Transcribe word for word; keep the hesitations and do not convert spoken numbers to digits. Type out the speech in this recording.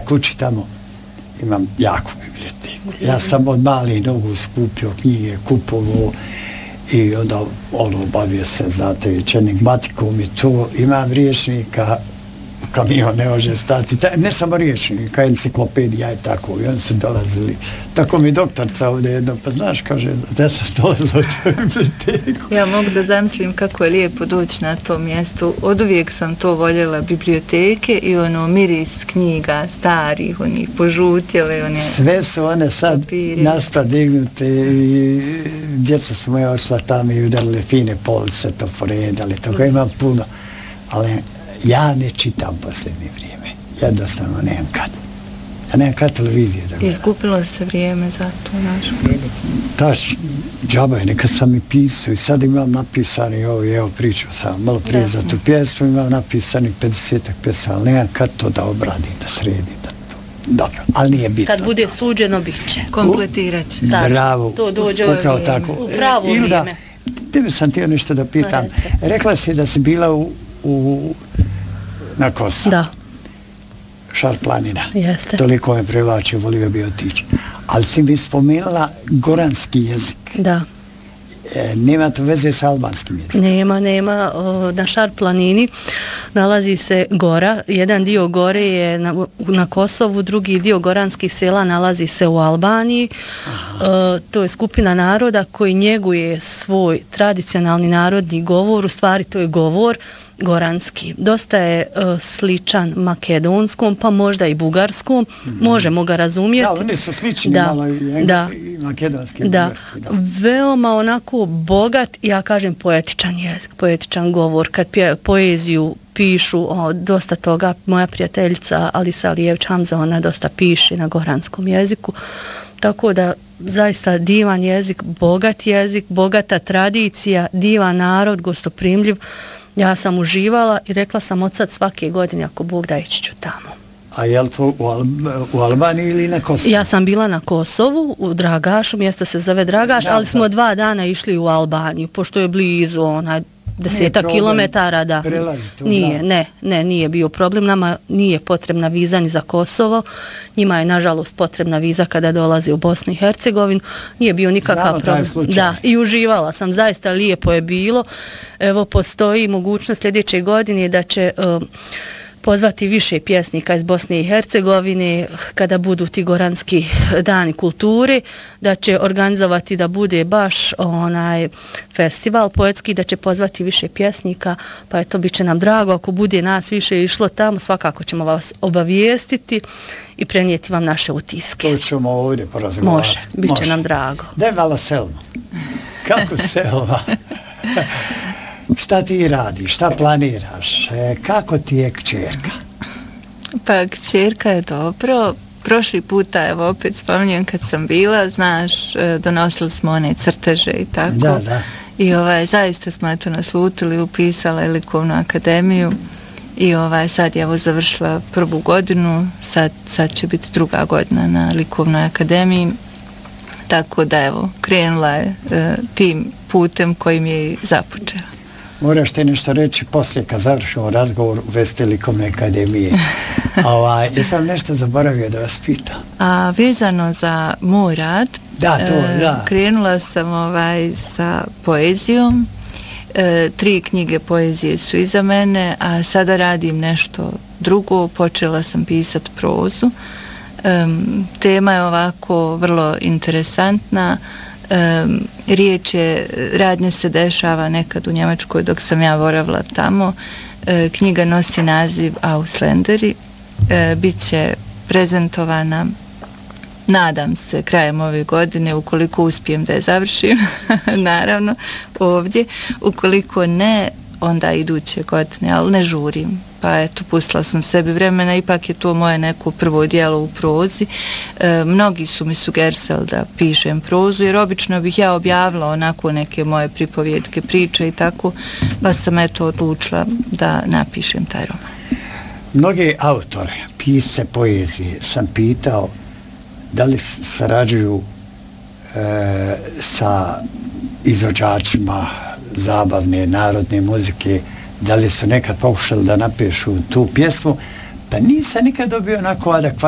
kući tamo imam jako biblioteku. Ja sam od malih nogu skupio knjige, kupovo i onda ono bavio se, znate, enigmatikom i to. Imam riječnika, kamion ne može stati, ne samo riječnika, enciklopedija i tako, i oni su dolazili. Tako mi doktorca ovdje jedno, pa znaš, kaže, da sam dolazila u tvoju biblioteku. Ja mogu da zamislim kako je lijepo doći na to mjesto. Od uvijek sam to voljela, biblioteke i ono miris knjiga starih, oni požutjele, one... Sve su one sad nasprat dignute i djeca su moja odšla tamo i udarili fine police, to poredali, toga imam puno, ali ja ne čitam posljednje vrijeme. Jednostavno nemam kad. Ja nemam kad televizije da gledam. Izgubilo se vrijeme za to našu priliku. Da, džaba je, nekad sam i pisao i sad imam napisani ovo, evo pričao sam malo prije za tu pjesmu, imam napisani pedesetak pjesama, ali nemam kad to da obradim, da sredim, da to. Dobro, ali nije bitno. Kad bude suđeno, bit će. Kompletirat će. Bravo, to dođe upravo tako. U pravo vrijeme. Ilda, tebe sam htio nešto da pitam. Rekla si da si bila u, u na Kosovu. Da. Šar planina. Jeste. Toliko me privlači, volio bi otići. Ali si mi spomenula goranski jezik. Da. E, nema to veze sa albanskim jezikom? Nema, nema. O, na Šar planini nalazi se gora. Jedan dio gore je na, na Kosovu, drugi dio goranskih sela nalazi se u Albaniji. O, to je skupina naroda koji njeguje svoj tradicionalni narodni govor. U stvari to je govor goranski. Dosta je uh, sličan makedonskom, pa možda i bugarskom. Mm-hmm. Možemo ga razumjeti. Da, oni su slični da, malo i, da, i makedonski i da. bugarski. Da. Veoma onako bogat, ja kažem poetičan jezik, poetičan govor. Kad pje, poeziju pišu, o, dosta toga, moja prijateljica Alisa Alijević Hamza, ona dosta piše na goranskom jeziku. Tako da zaista divan jezik, bogat jezik, bogata tradicija, divan narod, gostoprimljiv. Ja sam uživala i rekla sam od sad svake godine ako Bog da ići ću tamo. A je li to u, Al u Albaniji ili na Kosovu? Ja sam bila na Kosovu, u Dragašu, mjesto se zove Dragaš, da, ali smo dva dana išli u Albaniju, pošto je blizu onaj desetak kilometara, da. Nije, ne, ne, nije bio problem. Nama nije potrebna viza ni za Kosovo. Njima je, nažalost, potrebna viza kada dolazi u Bosnu i Hercegovinu. Nije bio nikakav Znamo problem. Slučaj. Da, i uživala sam. Zaista lijepo je bilo. Evo, postoji mogućnost sljedeće godine da će um, pozvati više pjesnika iz Bosne i Hercegovine kada budu ti goranski dani kulture, da će organizovati da bude baš onaj festival poetski, da će pozvati više pjesnika, pa je to bit će nam drago. Ako bude nas više išlo tamo, svakako ćemo vas obavijestiti i prenijeti vam naše utiske. To ćemo ovdje porazgovarati. Može, bit će Može. nam drago. Daj malo Selma. Kako Selma? Šta ti radiš, šta planiraš, e, kako ti je kćerka? Pa kćerka je dobro. Prošli puta, evo opet spominjem kad sam bila, znaš, donosili smo one crteže i tako. Da, da. I ovaj, zaista smo eto naslutili, upisala je likovnu akademiju i ovaj, sad je evo završila prvu godinu, sad, sad će biti druga godina na likovnoj akademiji. Tako da evo, krenula je e, tim putem kojim je započela. Moraš ti nešto reći poslije kad završimo razgovor u Vesti likovne akademije. Ovaj, jesam nešto zaboravio da vas pitam? A vezano za moj rad, da, to, e, da. krenula sam ovaj, sa poezijom. E, tri knjige poezije su iza mene, a sada radim nešto drugo. Počela sam pisati prozu. E, tema je ovako vrlo interesantna. Um, riječ je, radnje se dešava nekad u Njemačkoj dok sam ja boravila tamo. E, knjiga nosi naziv Ausländeri. E, Biće prezentovana, nadam se, krajem ove godine, ukoliko uspijem da je završim, naravno, ovdje. Ukoliko ne, onda iduće godine, ali ne žurim. Pa eto, pustila sam sebi vremena, ipak je to moje neko prvo djelo u prozi. E, mnogi su mi sugerisali da pišem prozu, jer obično bih ja objavila onako neke moje pripovjetke, priče i tako, pa sam eto odlučila da napišem taj roman. Mnogi autore, pisce poezije, sam pitao da li sarađuju e, sa izvođačima zabavne, narodne muzike, da li su nekad pokušali da napišu tu pjesmu, pa nisam nikad dobio onako adekvatno